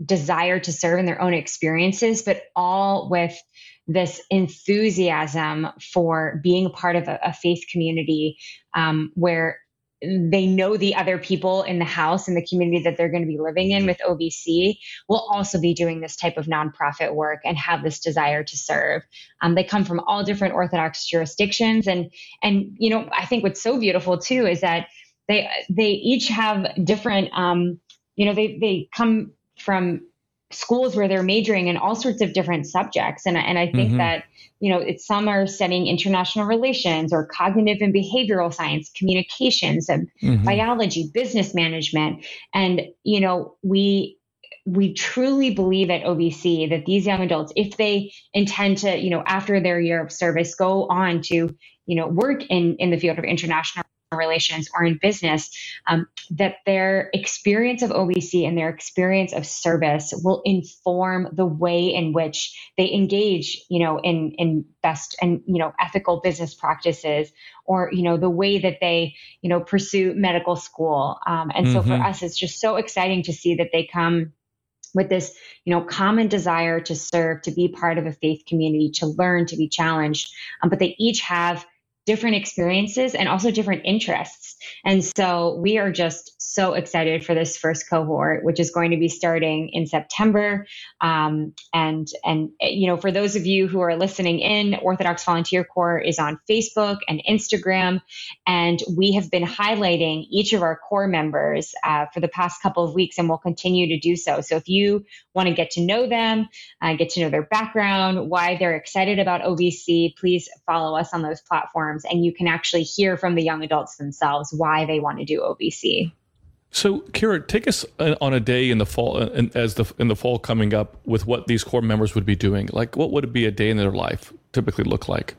desire to serve and their own experiences, but all with this enthusiasm for being a part of a faith community, where they know the other people in the house and the community that they're going to be living in with OVC will also be doing this type of nonprofit work and have this desire to serve. They come from all different Orthodox jurisdictions, and I think what's so beautiful too is that they each have different. They come from schools where they're majoring in all sorts of different subjects. And I think that, some are studying international relations or cognitive and behavioral science, communications, and biology, business management. And, we truly believe at OVC that these young adults, if they intend to, after their year of service, go on to, work in the field of international relations or in business, that their experience of OVC and their experience of service will inform the way in which they engage, in best and, ethical business practices, or, the way that they, pursue medical school. And so for us, it's just so exciting to see that they come with this, common desire to serve, to be part of a faith community, to learn, to be challenged. But they each have different experiences and also different interests. And so we are just so excited for this first cohort, which is going to be starting in September. And for those of you who are listening in, Orthodox Volunteer Corps is on Facebook and Instagram, and we have been highlighting each of our core members for the past couple of weeks, and we'll continue to do so. So if you want to get to know them, get to know their background, why they're excited about OVC, please follow us on those platforms, and you can actually hear from the young adults themselves why they want to do OVC. So, Kira, take us on a day in the fall, in the fall coming up, with what these core members would be doing. Like, what would it be a day in their life typically look like?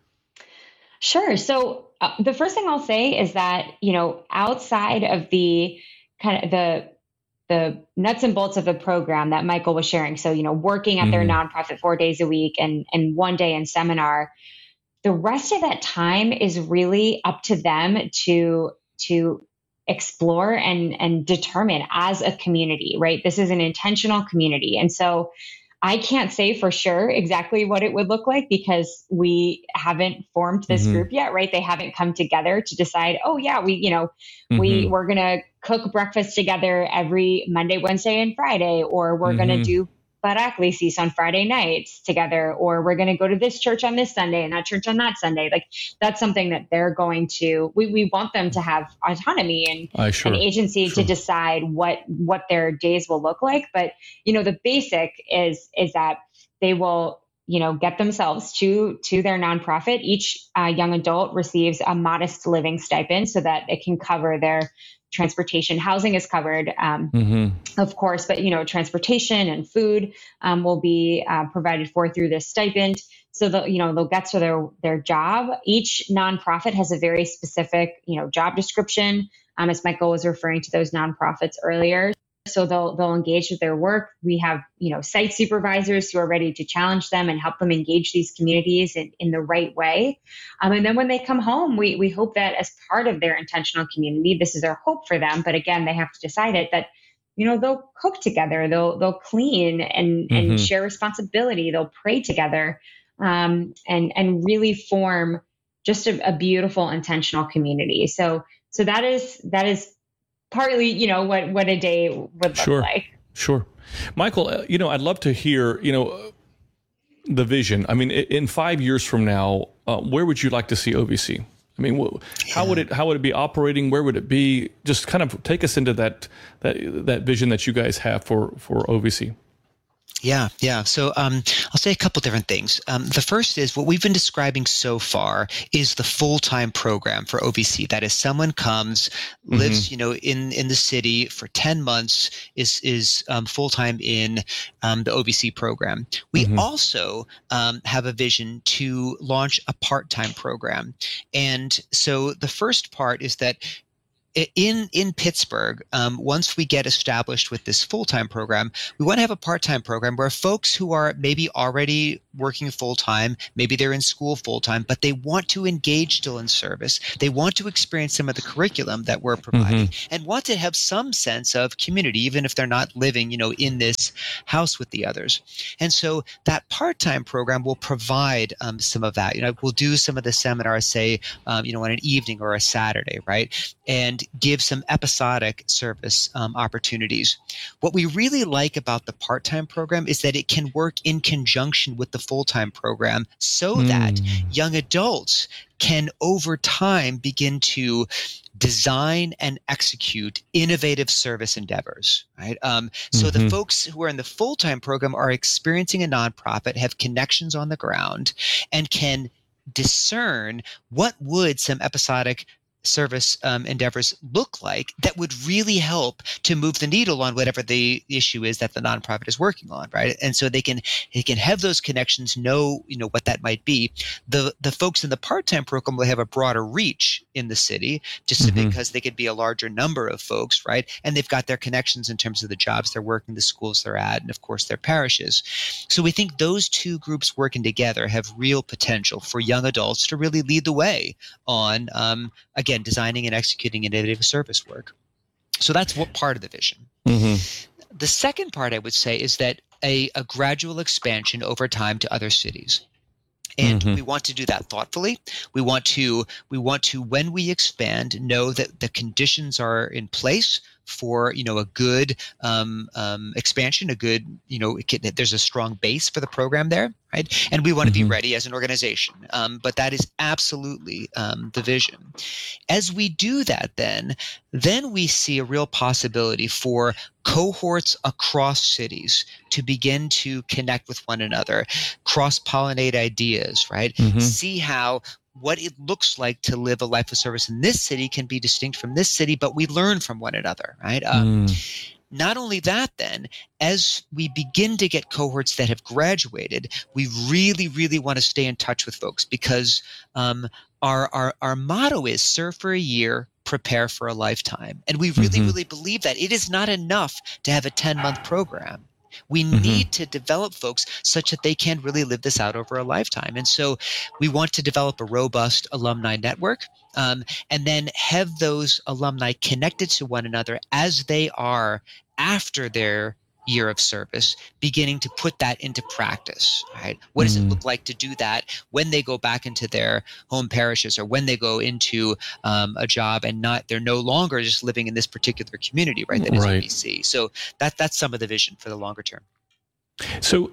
Sure. So, the first thing I'll say is that, outside of the kind of the nuts and bolts of the program that Michael was sharing, so, working at their nonprofit 4 days a week and 1 day in seminar, the rest of that time is really up to them to explore and determine as a community, right? This is an intentional community. And so I can't say for sure exactly what it would look like because we haven't formed this group yet, right? They haven't come together to decide, oh yeah, we're going to cook breakfast together every Monday, Wednesday, and Friday, or we're going to do Paraklesis on Friday nights together, or we're going to go to this church on this Sunday and that church on that Sunday. Like, that's something that they're going to, we want them to have autonomy and agency to decide what their days will look like. But, the basic is that they will, get themselves to their nonprofit. Each young adult receives a modest living stipend so that it can cover their transportation. Housing is covered, of course, but transportation and food will be provided for through this stipend. So they'll get to their job. Each nonprofit has a very specific job description, as Michael was referring to those nonprofits earlier. So they'll engage with their work. We have site supervisors who are ready to challenge them and help them engage these communities in the right way. And then when they come home, we hope that as part of their intentional community, this is our hope for them. But again, they have to decide it that they'll cook together, they'll clean and share responsibility. They'll pray together, and really form just a beautiful intentional community. So that is partly, what a day would look like. Sure. Michael, I'd love to hear, the vision. I mean, in 5 years from now, where would you like to see OVC? I mean, how would it be operating? Where would it be? Just kind of take us into that vision that you guys have for OVC. Yeah. So I'll say a couple different things. The first is what we've been describing so far is the full-time program for OVC. That is, someone comes, lives, in the city for 10 months, is full-time in the OVC program. We also have a vision to launch a part-time program. And so the first part is that in Pittsburgh, once we get established with this full-time program, we want to have a part-time program where folks who are maybe already working full-time, maybe they're in school full-time, but they want to engage still in service. They want to experience some of the curriculum that we're providing and want to have some sense of community, even if they're not living, in this house with the others. And so that part-time program will provide some of that. We'll do some of the seminars, say, on an evening or a Saturday, right? And give some episodic service opportunities. What we really like about the part-time program is that it can work in conjunction with the full-time program so that young adults can over time begin to design and execute innovative service endeavors, right? So the folks who are in the full-time program are experiencing a nonprofit, have connections on the ground, and can discern what would some episodic service endeavors look like that would really help to move the needle on whatever the issue is that the nonprofit is working on, right? And so they can have those connections, know what that might be. The folks in the part-time program will have a broader reach in the city, just because they could be a larger number of folks, right? And they've got their connections in terms of the jobs they're working, the schools they're at, and of course their parishes. So we think those two groups working together have real potential for young adults to really lead the way on, again, designing and executing innovative service work. So that's what part of the vision. The second part, I would say, is that a gradual expansion over time to other cities. And we want to do that thoughtfully. We want to, when we expand, know that the conditions are in place for, a good expansion, a good, there's a strong base for the program there, right? And we want to be ready as an organization. But that is absolutely the vision. As we do that, then we see a real possibility for cohorts across cities to begin to connect with one another, cross-pollinate ideas, right? See how what it looks like to live a life of service in this city can be distinct from this city, but we learn from one another, right? Not only that, then, as we begin to get cohorts that have graduated, we really, really want to stay in touch with folks because our motto is serve for a year, prepare for a lifetime. And we really, really believe that it is not enough to have a 10-month program. We need to develop folks such that they can really live this out over a lifetime. And so we want to develop a robust alumni network and then have those alumni connected to one another as they are after their year of service, beginning to put that into practice, right? What does it look like to do that when they go back into their home parishes or when they go into a job and they're no longer just living in this particular community, right? That is OBC. So that's some of the vision for the longer term. So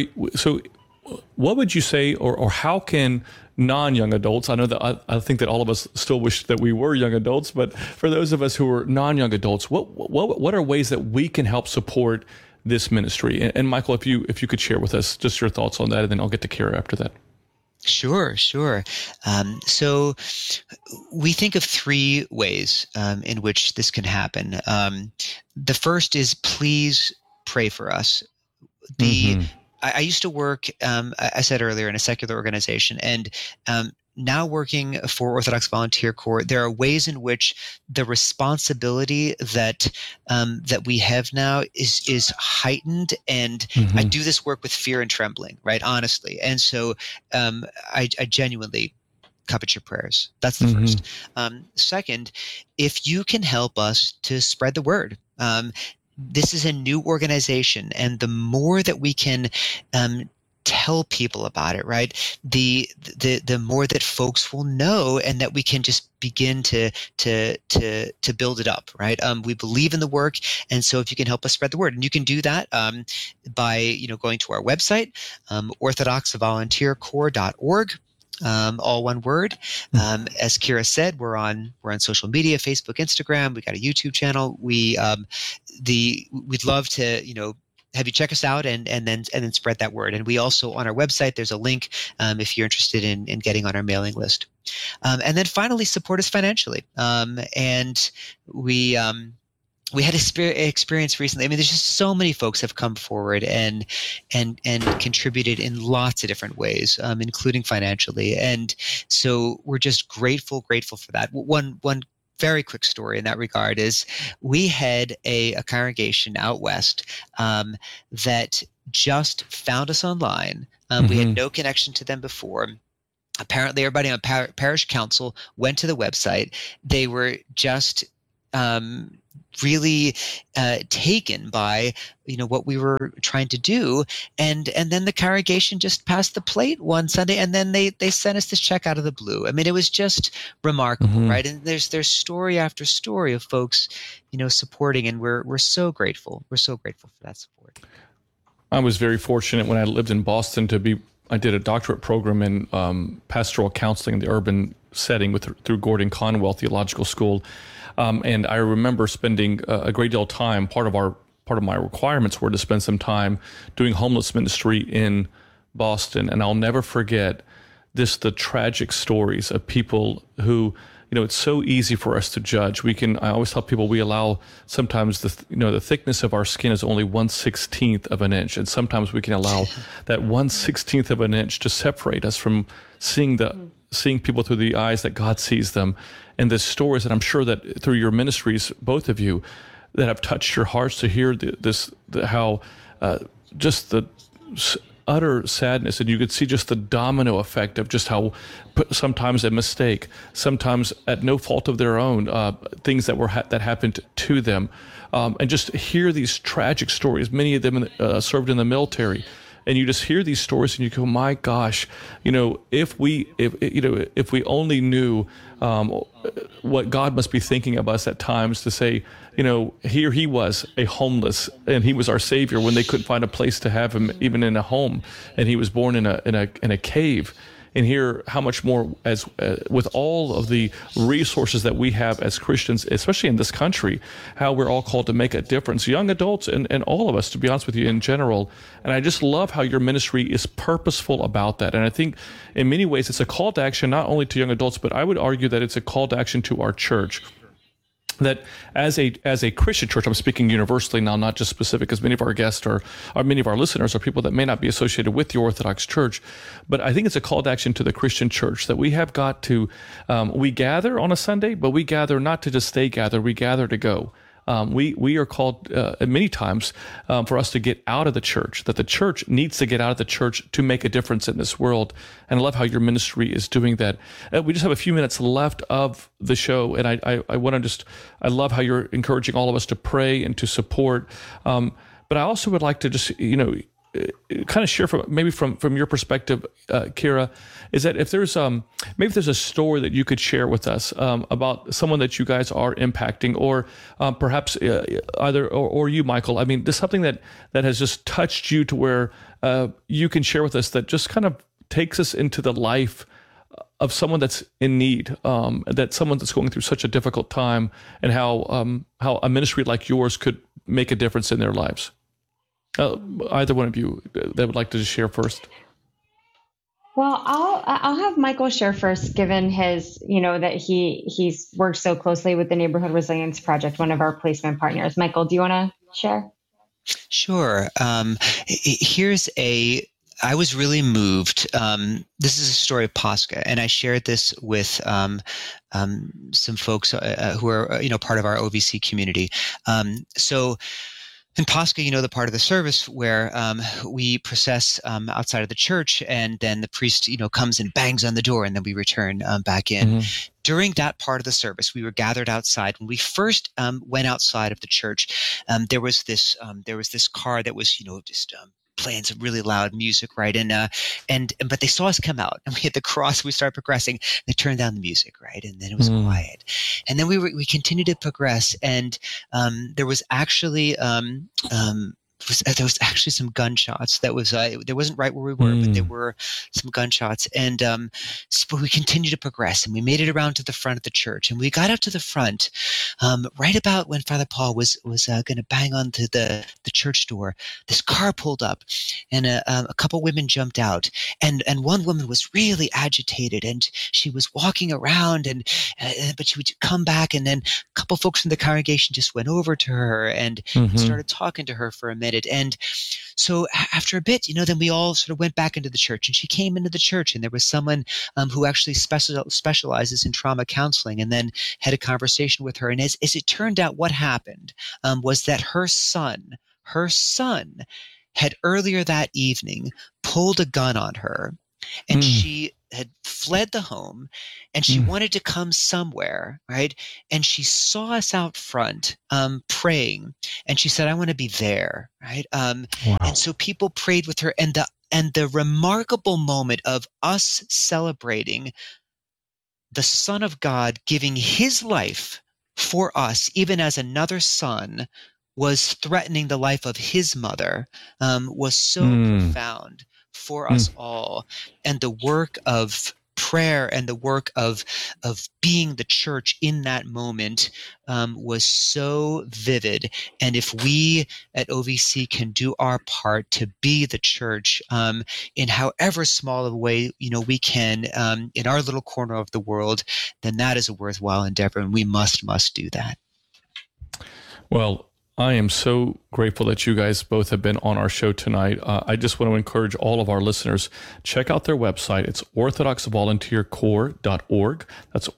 what would you say, or how can non-young adults, I know that I think that all of us still wish that we were young adults, but for those of us who are non-young adults, what are ways that we can help support this ministry? And Michael, if you could share with us just your thoughts on that, and then I'll get to Kira after that. Sure. So we think of three ways in which this can happen. The first is please pray for us. I used to work, I said earlier, in a secular organization, and now working for Orthodox Volunteer Corps, there are ways in which the responsibility that we have now is heightened, and I do this work with fear and trembling, right? Honestly, and so I genuinely covet your prayers. That's the first. Second, if you can help us to spread the word. This is a new organization, and the more that we can tell people about it, right, the more that folks will know, and that we can just begin to build it up, right? We believe in the work, and so if you can help us spread the word, and you can do that by going to our website, orthodoxvolunteercorps.org. All one word. As Kira said, we're on social media, Facebook, Instagram. We got a YouTube channel. We'd love to, have you check us out and then spread that word. And we also, on our website, there's a link if you're interested in getting on our mailing list. And then finally, support us financially. And we had experience recently. I mean, there's just so many folks have come forward and contributed in lots of different ways, including financially. And so we're just grateful for that. One very quick story in that regard is we had a congregation out west that just found us online. We had no connection to them before. Apparently, everybody on parish council went to the website. They were just really taken by what we were trying to do, and then the congregation just passed the plate one Sunday, and then they sent us this check out of the blue. I mean, it was just remarkable, right? And there's story after story of folks supporting, and we're so grateful. We're so grateful for that support. I was very fortunate when I lived in Boston I did a doctorate program in pastoral counseling in the urban setting through Gordon Conwell Theological School, and I remember spending a great deal of time. Part of my requirements were to spend some time doing homeless ministry in Boston, and I'll never forget the tragic stories of people who. It's so easy for us to judge. I always tell people we allow sometimes the thickness of our skin is only 1/16 of an inch. And sometimes we can allow that 1/16 of an inch to separate us from seeing people through the eyes that God sees them. And the stories that I'm sure that through your ministries, both of you, that have touched your hearts to hear how just the utter sadness, and you could see just the domino effect of just how sometimes a mistake, sometimes at no fault of their own, things that happened to them, and just hear these tragic stories. Many of them served in the military, and you just hear these stories and you go, my gosh, if we only knew what God must be thinking of us at times to say, here he was a homeless, and he was our Savior when they couldn't find a place to have him, even in a home, and he was born in a cave. And here, how much more as with all of the resources that we have as Christians, especially in this country, how we're all called to make a difference, young adults and all of us, to be honest with you, in general. And I just love how your ministry is purposeful about that. And I think in many ways it's a call to action, not only to young adults, but I would argue that it's a call to action to our church. That as a Christian church, I'm speaking universally now, not just specific, because many of our guests or many of our listeners are people that may not be associated with the Orthodox Church, but I think it's a call to action to the Christian church that we have got to, we gather on a Sunday, but we gather not to just stay gathered, we gather to go. We are called many times for us to get out of the church, that the church needs to get out of the church to make a difference in this world. And I love how your ministry is doing that. We just have a few minutes left of the show, and I love how you're encouraging all of us to pray and to support. But I also would like to just, kind of share from your perspective, Kira, is that if there's maybe there's a story that you could share with us about someone that you guys are impacting, or perhaps either or you, Michael. I mean, there's something that has just touched you to where you can share with us that just kind of takes us into the life of someone that's in need, that someone that's going through such a difficult time, and how a ministry like yours could make a difference in their lives. Either one of you that would like to just share first. Well, I'll have Michael share first, given his, that he's worked so closely with the Neighborhood Resilience Project, one of our placement partners. Michael, do you want to share? Sure. I was really moved. This is a story of Pascha, and I shared this with some folks who are part of our OVC community. So in Pascha, the part of the service where we process outside of the church, and then the priest, comes and bangs on the door, and then we return back in. Mm-hmm. During that part of the service, we were gathered outside. When we first went outside of the church, there was this car that was, just playing some really loud music, right? But they saw us come out, and we hit the cross. We started progressing. They turned down the music, right? And then it was quiet. And then we continued to progress, and there was actually some gunshots. That was there wasn't right where we were, but there were some gunshots, and but we continued to progress, and we made it around to the front of the church, and we got up to the front right about when Father Paul was going to bang onto the church door. This car pulled up, and a couple women jumped out, and one woman was really agitated, and she was walking around, but she would come back, and then a couple folks from the congregation just went over to her and started talking to her for a minute. And so after a bit, then we all sort of went back into the church, and she came into the church, and there was someone who actually specializes in trauma counseling, and then had a conversation with her. And as it turned out, what happened was that her son had earlier that evening pulled a gun on her, and she had fled the home, and she wanted to come somewhere, right? And she saw us out front praying, and she said, "I want to be there," right? And so people prayed with her, and the remarkable moment of us celebrating the Son of God giving his life for us, even as another son was threatening the life of his mother, was so profound for us all. And the work of prayer and the work of being the church in that moment was so vivid. And if we at OVC can do our part to be the church in however small a way we can in our little corner of the world, then that is a worthwhile endeavor, and we must do that. Well, I am so grateful that you guys both have been on our show tonight. I just want to encourage all of our listeners, check out their website. It's orthodoxvolunteercorps.org. That's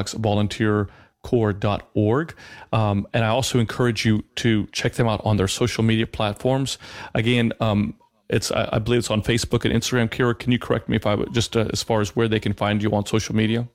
orthodoxvolunteercorps.org. And I also encourage you to check them out on their social media platforms. Again, I believe it's on Facebook and Instagram. Kira, can you correct me if I would just as far as where they can find you on social media?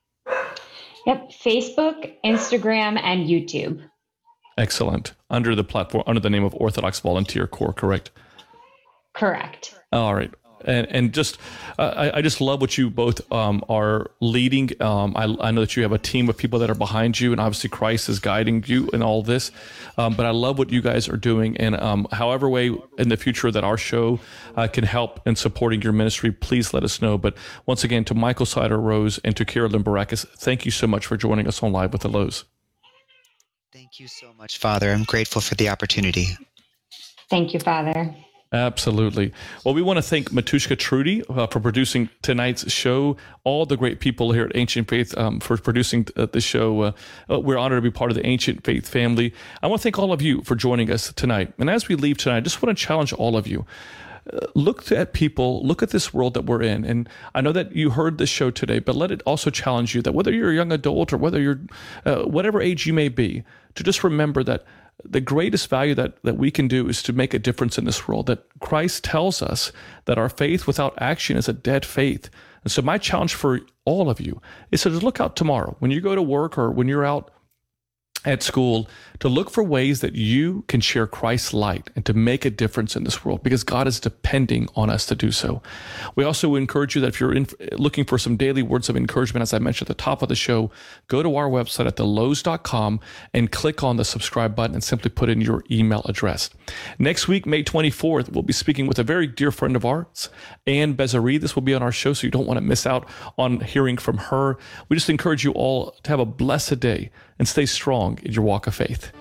Yep, Facebook, Instagram, and YouTube. Excellent. Under the platform, under the name of Orthodox Volunteer Corps, correct? Correct. All right. And just, I just love what you both are leading. I know that you have a team of people that are behind you, and obviously Christ is guiding you in all this. But I love what you guys are doing. And however way in the future that our show can help in supporting your ministry, please let us know. But once again, to Michael Sider-Rose and to Kira Limbarakis, thank you so much for joining us on Live with the Lows. Thank you so much, Father. I'm grateful for the opportunity. Thank you, Father. Absolutely. Well, we want to thank Matushka Trudy for producing tonight's show, all the great people here at Ancient Faith for producing the show. We're honored to be part of the Ancient Faith family. I want to thank all of you for joining us tonight. And as we leave tonight, I just want to challenge all of you. Look at people, look at this world that we're in. And I know that you heard this show today, but let it also challenge you that whether you're a young adult or whether you're whatever age you may be, to just remember that the greatest value that we can do is to make a difference in this world, that Christ tells us that our faith without action is a dead faith. And so my challenge for all of you is to just look out tomorrow when you go to work or when you're out at school, to look for ways that you can share Christ's light and to make a difference in this world, because God is depending on us to do so. We also encourage you that if you're looking for some daily words of encouragement, as I mentioned at the top of the show, go to our website at thelows.com and click on the subscribe button and simply put in your email address. Next week, May 24th, we'll be speaking with a very dear friend of ours, Ann Bezari. This will be on our show, so you don't want to miss out on hearing from her. We just encourage you all to have a blessed day and stay strong in your walk of faith.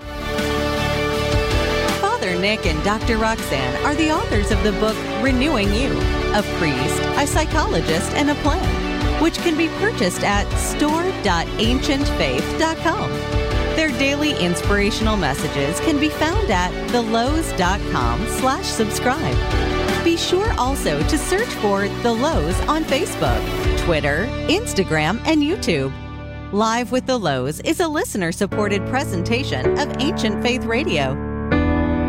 Father Nick and Dr. Roxanne are the authors of the book Renewing You, a priest, a psychologist, and a plan, which can be purchased at store.ancientfaith.com. Their daily inspirational messages can be found at thelows.com/subscribe. Be sure also to search for The Lows on Facebook, Twitter, Instagram, and YouTube. Live with the Lows is a listener-supported presentation of Ancient Faith Radio.